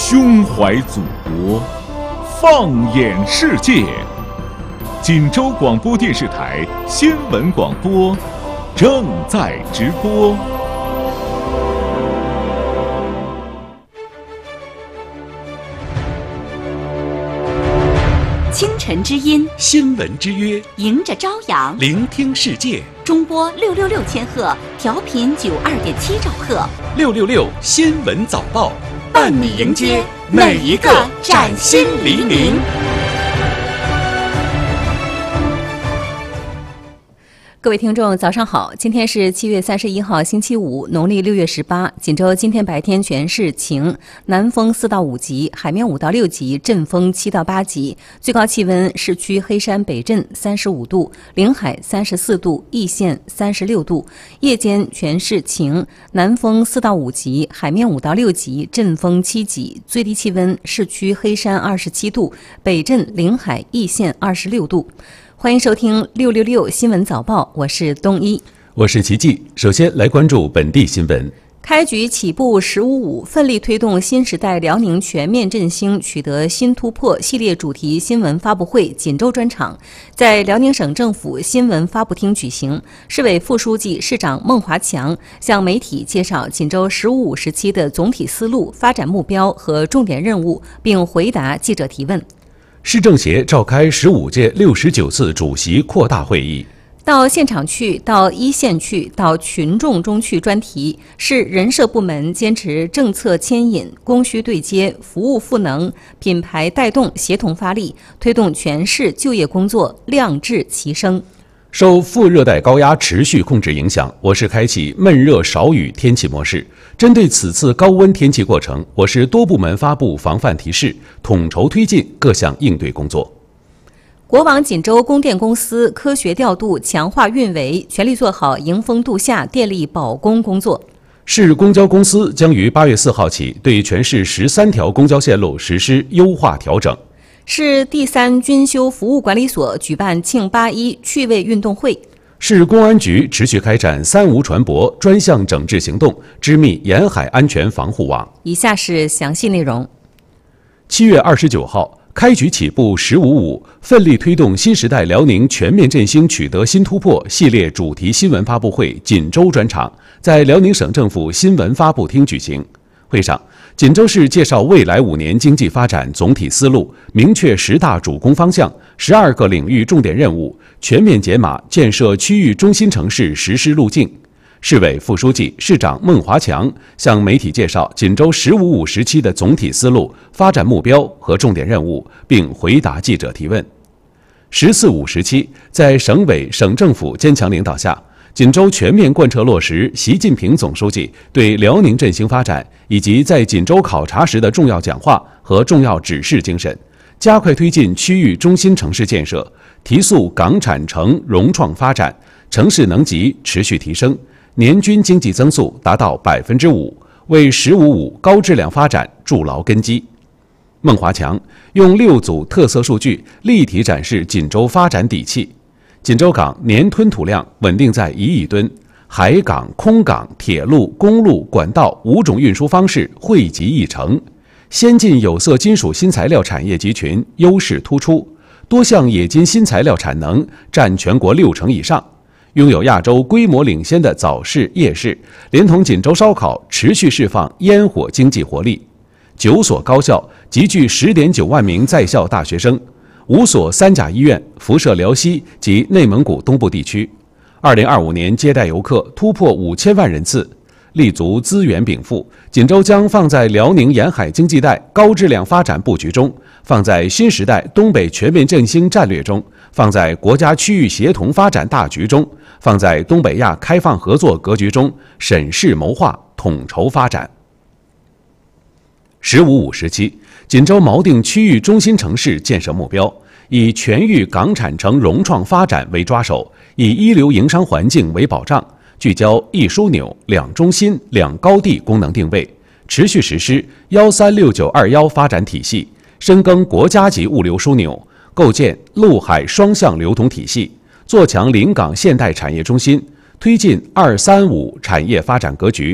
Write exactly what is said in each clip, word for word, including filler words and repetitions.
胸怀祖国，放眼世界。锦州广播电视台新闻广播正在直播。 清晨之音， 新闻之约， 迎着朝阳， 聆听世界。 中波六六六千赫，调频九二点七兆赫。 六六六新闻早报，伴你迎接每一个崭新黎明。 各位听众，早上好！今天是七月三十一号，星期五，农历六月十八。锦州今天白天全是晴，南风四到五级，海面五到六级，阵风七到八级。最高气温，市区黑山北镇三十五度，临海三十四度，易县三十六度。夜间全是晴，南风四到五级，海面五到六级，阵风七级。最低气温，市区黑山二十七度，北镇、临海、易县二十六度。欢迎收听六六六新闻早报，我是东一， 我是齐记。首先来关注本地新闻。 开局起步十五五，奋力推动新时代辽宁全面振兴取得新突破系列主题新闻发布会锦州专场在辽宁省政府新闻发布厅举行。市委副书记、市长孟华强向媒体介绍锦州十五五时期的总体思路、发展目标和重点任务，并回答记者提问。 市政协召开十五届六十九次主席扩大会议。 到现场去，到一线去，到群众中去专题，市人社部门坚持政策牵引、供需对接、服务赋能、品牌带动协同发力，推动全市就业工作量质齐升。 受副热带高压持续控制影响，我市开启闷热少雨天气模式。针对此次高温天气过程，我市多部门发布防范提示，统筹推进各项应对工作。 国网锦州供电公司科学调度，强化运维，全力做好迎峰度夏电力保供工作。 市公交公司将于八月四号起对全市十三条公交线路实施优化调整。 市第三军修服务管理所举办庆八一趣味运动会。 市公安局持续开展三无船舶专项整治行动，织密沿海安全防护网。 以下是详细内容。 七月二十九号，开局起步十五五，奋力推动新时代辽宁全面振兴取得新突破系列主题新闻发布会锦州专场在辽宁省政府新闻发布厅举行。会上，锦州市介绍未来五年经济发展总体思路，明确十大主攻方向、十二个领域重点任务，全面解码建设区域中心城市实施路径。市委副书记、市长孟华强向媒体介绍锦州十五五时期的总体思路、发展目标和重点任务，并回答记者提问。十四五时期，在省委、省政府坚强领导下，锦州全面贯彻落实习近平总书记对辽宁振兴发展以及在锦州考察时的重要讲话和重要指示精神，加快推进区域中心城市建设，提速港产城融创发展，城市能级持续提升，年均经济增速达到百分之五，为“十五五”高质量发展筑牢根基。孟华强用六组特色数据立体展示锦州发展底气。锦州港年吞吐量稳定在一亿吨，海港、空港、铁路、公路、管道五种运输方式汇集一城，先进有色金属新材料产业集群优势突出，多项冶金新材料产能占全国六成以上，拥有亚洲规模领先的早市、夜市，连同锦州烧烤持续释放烟火经济活力。九所高校集聚十点九万名在校大学生。五所三甲医院辐射辽西及内蒙古东部地区，二零二五年接待游客突破五千万人次。立足资源禀赋，锦州将放在辽宁沿海经济带高质量发展布局中，放在新时代东北全面振兴战略中，放在国家区域协同发展大局中，放在东北亚开放合作格局中，审视谋划，统筹发展。十五五时期，锦州锚定区域中心城市建设目标，以全域港产城融创发展为抓手，以一流营商环境为保障，聚焦一枢纽、两中心、两高地功能定位，持续实施“幺三六九二幺”发展体系，深耕国家级物流枢纽，构建陆海双向流通体系，做强临港现代产业中心，推进“二三五”产业发展格局。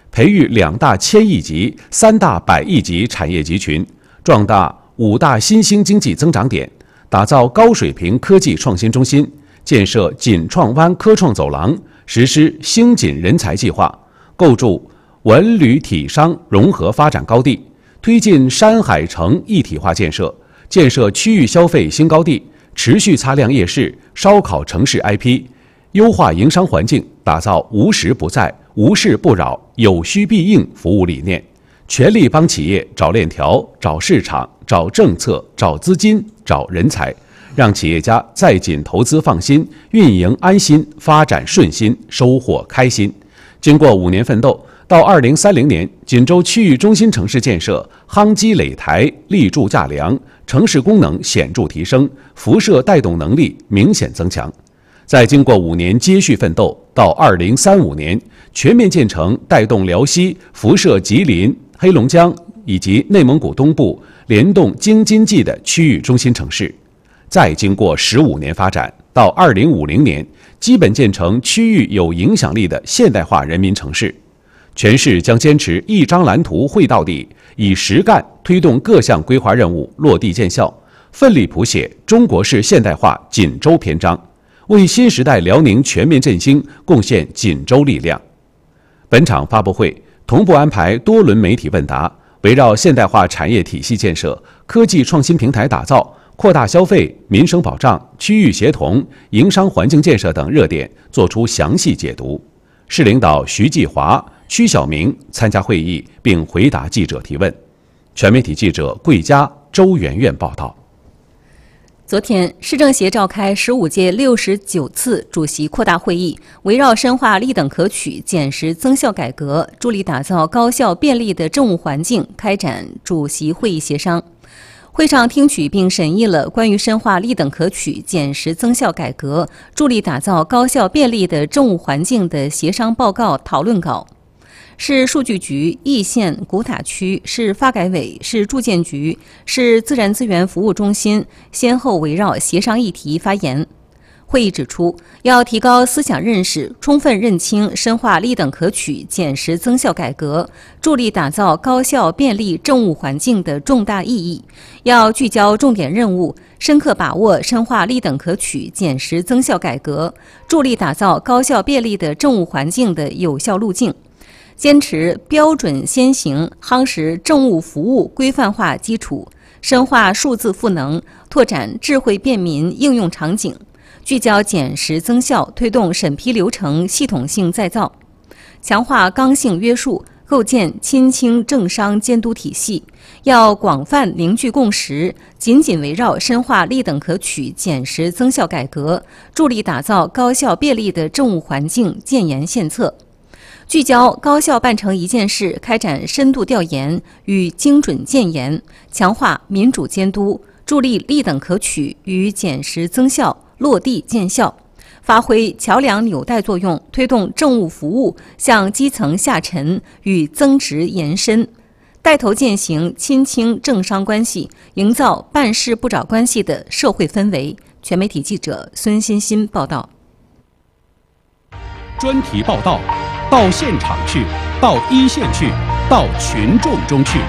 培育两大千亿级、三大百亿级产业集群，壮大五大新兴经济增长点，打造高水平科技创新中心，建设锦创湾科创走廊，实施兴锦人才计划，构筑文旅体商融合发展高地，推进山海城一体化建设，建设区域消费新高地，持续擦亮夜市、烧烤城市 I P， 优化营商环境，打造无时不在、无事不扰、有需必应服务理念，全力帮企业找链条、找市场、找政策、找资金、找人才，让企业家在锦投资放心，运营安心，发展顺心，收获开心。经过五年奋斗，到二零三零年，锦州区域中心城市建设夯基垒台、立柱架梁，城市功能显著提升，辐射带动能力明显增强。再经过五年接续奋斗，到二零三五年，全面建成带动辽西、辐射吉林、黑龙江以及内蒙古东部联动京津冀的区域中心城市。再经过十五年发展，到二零五零年，基本建成区域有影响力的现代化人民城市。全市将坚持一张蓝图绘到底，以实干推动各项规划任务落地见效，奋力谱写中国式现代化锦州篇章，为新时代辽宁全面振兴贡献锦州力量。本场发布会同步安排多轮媒体问答，围绕现代化产业体系建设、科技创新平台打造、扩大消费、民生保障、区域协同、营商环境建设等热点作出详细解读。市领导徐继华、曲晓明参加会议并回答记者提问。全媒体记者桂佳、周媛媛报道。 昨天，市政协召开十五届六十九次主席扩大会议，围绕深化立等可取、减实增效改革，助力打造高效便利的政务环境，开展主席会议协商。会上听取并审议了关于深化立等可取、减实增效改革，助力打造高效便利的政务环境的协商报告讨论稿。市数据局、易县古塔区、市发改委、市住建局、市自然资源服务中心先后围绕协商议题发言。会议指出，要提高思想认识，充分认清深化立等可取、减实增效改革，助力打造高效便利政务环境的重大意义。要聚焦重点任务，深刻把握深化立等可取、减实增效改革，助力打造高效便利的政务环境的有效路径。坚持标准先行，夯实政务服务规范化基础，深化数字赋能，拓展智慧便民应用场景，聚焦减实增效，推动审批流程系统性再造，强化刚性约束，构建亲清政商监督体系。要广泛凝聚共识，紧紧围绕深化立等可取、减实增效改革，助力打造高效便利的政务环境建言献策。聚焦高效办成一件事，开展深度调研与精准建言，强化民主监督，助力立等可取与减实增效落地见效，发挥桥梁纽带作用，推动政务服务向基层下沉与增值延伸，带头践行亲清政商关系，营造办事不找关系的社会氛围。全媒体记者孙欣欣报道。 专题报道，到现场去，到一线去，到群众中去。